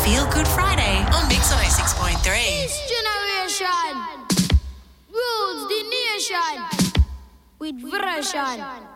Feel Good Friday on Mix 106.3. This generation rules the nation with version.